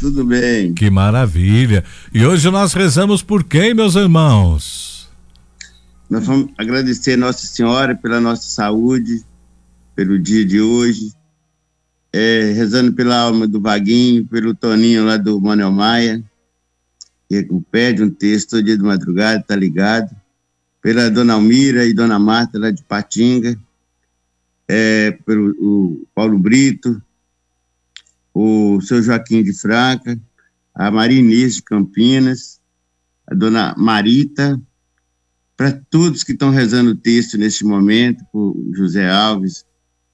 Tudo bem. Que maravilha. E hoje nós rezamos por quem, meus irmãos? Nós vamos agradecer a Nossa Senhora pela nossa saúde, pelo dia de hoje, rezando pela alma do Vaguinho, pelo Toninho lá do Manuel Maia, que pede um texto todo dia de madrugada, tá ligado? Pela Dona Almira e Dona Marta lá de Patinga, pelo o Paulo Brito, o seu Joaquim de Franca, a Maria Inês de Campinas, a Dona Marita, para todos que estão rezando o texto neste momento, por José Alves,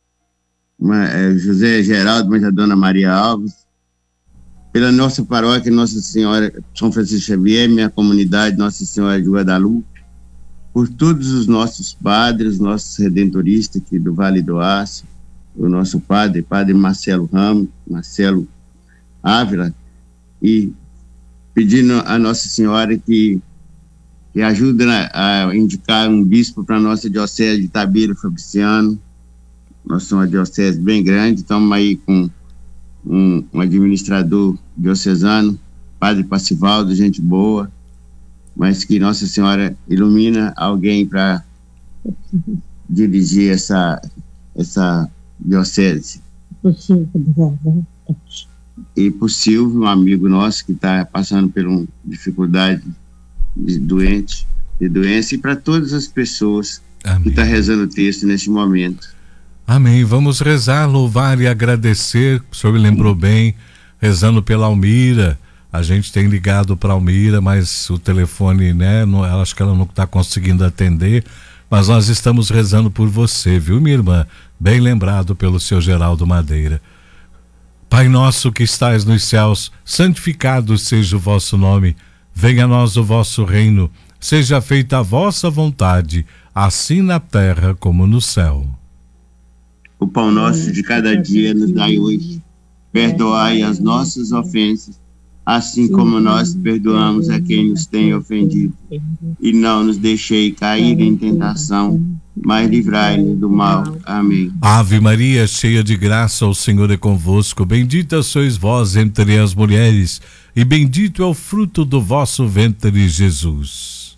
José Geraldo, mas a Dona Maria Alves, pela nossa paróquia Nossa Senhora São Francisco Xavier, minha comunidade Nossa Senhora de Guadalupe, por todos os nossos padres, nossos redentoristas aqui do Vale do Aço, o nosso padre Marcelo Ramos, Marcelo Ávila, e pedindo a Nossa Senhora que ajuda a indicar um bispo para a nossa diocese de Itabira Fabriciano. Nós somos uma diocese bem grande, estamos aí com um administrador diocesano, Padre Passivaldo, gente boa, mas que Nossa Senhora ilumina alguém para dirigir essa diocese. E por Silvio, um amigo nosso que está passando por uma dificuldade de doença, e para todas as pessoas que estão rezando o texto neste momento. Amém. Vamos rezar, louvar e agradecer. O senhor me lembrou bem, rezando pela Almira. A gente tem ligado para a Almira, mas o telefone, né? Acho que ela não está conseguindo atender. Mas nós estamos rezando por você, viu, minha irmã? Bem lembrado pelo seu Geraldo Madeira. Pai nosso que estais nos céus, santificado seja o vosso nome. Venha a nós o vosso reino. Seja feita a vossa vontade, assim na terra como no céu. O pão nosso de cada dia nos dai hoje. Perdoai as nossas ofensas, assim como nós perdoamos a quem nos tem ofendido. E não nos deixei cair em tentação, mas livrai-nos do mal. Amém. Ave Maria, cheia de graça, o Senhor é convosco. Bendita sois vós entre as mulheres, e bendito é o fruto do vosso ventre, Jesus.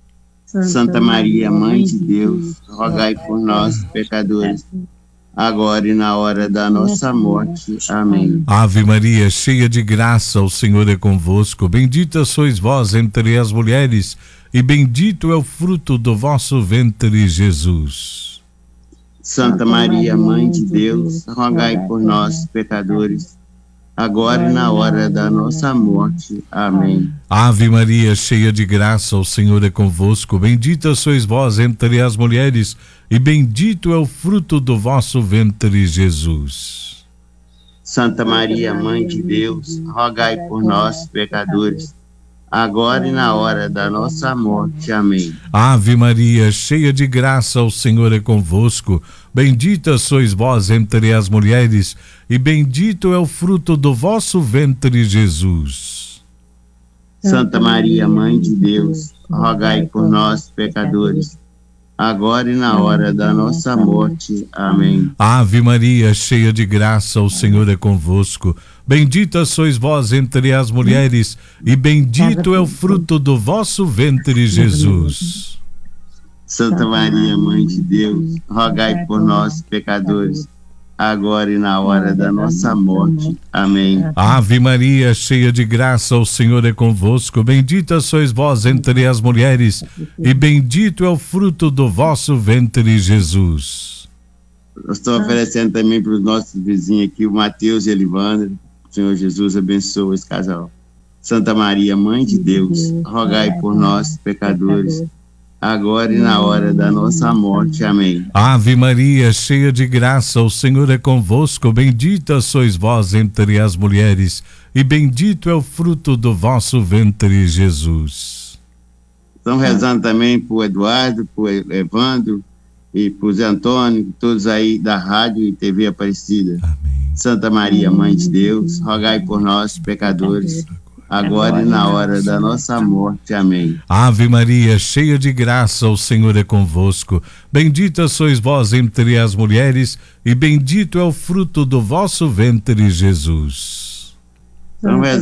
Santa Maria, Mãe de Deus, rogai por nós, pecadores, agora e na hora da nossa morte. Amém. Ave Maria, cheia de graça, o Senhor é convosco. Bendita sois vós entre as mulheres, e bendito é o fruto do vosso ventre, Jesus. Santa Maria, Mãe de Deus, rogai por nós, pecadores, agora e na hora da nossa morte. Amém. Ave Maria, cheia de graça, o Senhor é convosco. Bendita sois vós entre as mulheres, e bendito é o fruto do vosso ventre, Jesus. Santa Maria, Mãe de Deus, rogai por nós, pecadores, agora e na hora da nossa morte. Amém. Ave Maria, cheia de graça, o Senhor é convosco. Bendita sois vós entre as mulheres, e bendito é o fruto do vosso ventre, Jesus. Santa Maria, Mãe de Deus, rogai por nós, pecadores, agora e na hora da nossa morte. Amém. Ave Maria, cheia de graça, o Senhor é convosco. Bendita sois vós entre as mulheres, e bendito é o fruto do vosso ventre, Jesus. Santa Maria, Mãe de Deus, rogai por nós, pecadores, agora e na hora da nossa morte. Amém. Ave Maria, cheia de graça, o Senhor é convosco. Bendita sois vós entre as mulheres, e bendito é o fruto do vosso ventre, Jesus. Eu estou oferecendo também para os nossos vizinhos aqui, o Mateus e a Elivandra. O Senhor Jesus abençoe esse casal. Santa Maria, Mãe de Deus, rogai por nós, pecadores, agora e na hora da nossa morte. Amém. Ave Maria, cheia de graça, o Senhor é convosco. Bendita sois vós entre as mulheres, e bendito é o fruto do vosso ventre, Jesus. Estão rezando também por Eduardo, por Evandro e por Zé Antônio, todos aí da Rádio e TV Aparecida. Amém. Santa Maria, Mãe de Deus, rogai por nós, pecadores, agora e na hora da nossa morte. Amém. Ave Maria, cheia de graça, o Senhor é convosco. Bendita sois vós entre as mulheres, e bendito é o fruto do vosso ventre, Jesus. Então,